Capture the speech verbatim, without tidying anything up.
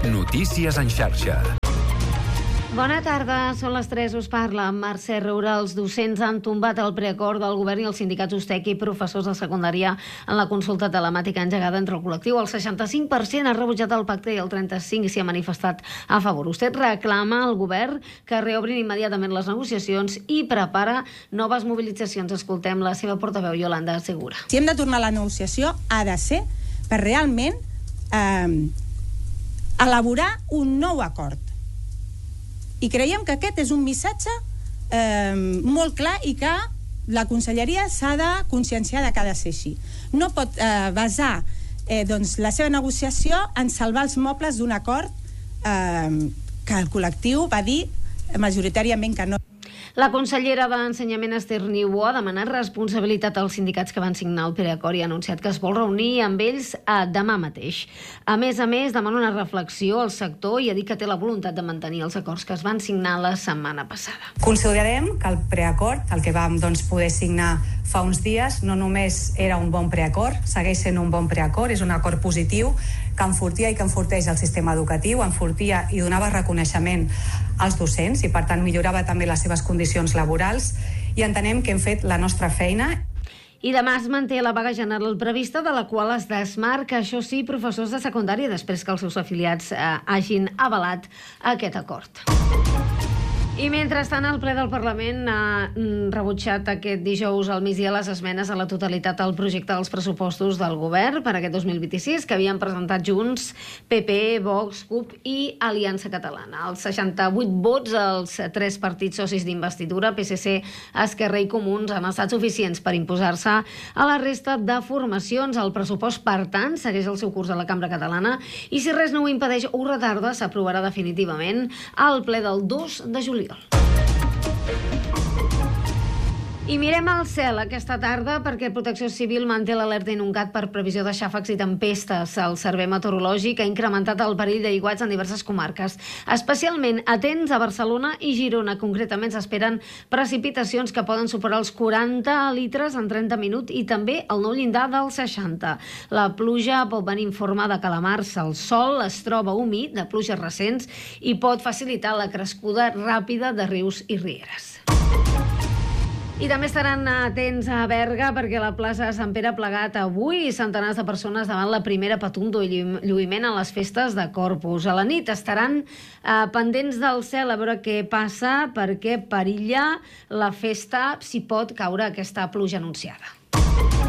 Notícies en xarxa. Bona tarda, són les tres, us parla Mercè Roura. Els docents han tombat el preacord del govern i els sindicats USTEC i professors de secundària en la consulta telemàtica engegada entre el col·lectiu. El seixanta-cinc per cent ha rebutjat el pacte i el trenta-cinc per cent s'hi ha manifestat a favor. USTEC reclama al govern que reobrin immediatament les negociacions i prepara noves mobilitzacions. Escoltem la seva portaveu, Iolanda Segura. Si hem de tornar a la negociació, ha de ser per realment eh, elaborar un nou acord. I creiem que aquest és un missatge eh, molt clar i que la Conselleria s'ha de conscienciar de que ha de ser així. No pot eh, basar eh, doncs, la seva negociació en salvar els mobles d'un acord eh, que el col·lectiu va dir majoritàriament que no. La consellera d'Ensenyament, Esther Niubó, ha demanat responsabilitat als sindicats que van signar el preacord i ha anunciat que es vol reunir amb ells eh, demà mateix. A més a més, demana una reflexió al sector i ha dit que té la voluntat de mantenir els acords que es van signar la setmana passada. Considerem que el preacord, el que vam doncs, poder signar fa uns dies, no només era un bon preacord, segueix sent un bon preacord, és un acord positiu que enfortia i que enforteix el sistema educatiu, enfortia i donava reconeixement als docents i, per tant, millorava també les seves condicions laborals i entenem que hem fet la nostra feina. I demà es manté la vaga general prevista, de la qual es desmarca, això sí, professors de secundària, després que els seus afiliats eh, hagin avalat aquest acord. I mentrestant, el ple del Parlament ha rebutjat aquest dijous al migdia les esmenes a la totalitat al projecte dels pressupostos del govern per aquest dos mil vint-i-sis que havien presentat Junts, P P, Vox, C U P i Aliança Catalana. Els seixanta-vuit vots als tres partits socis d'investidura, P S C, Esquerra i Comuns, han estat suficients per imposar-se a la resta de formacions. El pressupost, per tant, segueix el seu curs a la Cambra Catalana i, si res no ho impedeix o ho retarda, s'aprovarà definitivament al ple del dos de juliol. I mirem al cel aquesta tarda perquè Protecció Civil manté l'alerta inundat per previsió de xàfecs i tempestes. El Servei Meteorològic ha incrementat el perill d'aiguats en diverses comarques. Especialment atents a Barcelona i Girona. Concretament s'esperen precipitacions que poden superar els quaranta litres en trenta minuts i també el nou llindar dels seixanta. La pluja pot venir en forma de calamars. El sol es troba humit de pluges recents i pot facilitar la crescuda ràpida de rius i rieres. I també estaran atents a Berga perquè la plaça de Sant Pere ha plegat avui centenars de persones davant la primera patum o lluïment en les festes de Corpus. A la nit estaran eh, pendents del cel a veure què passa perquè perilla la festa si pot caure aquesta pluja anunciada.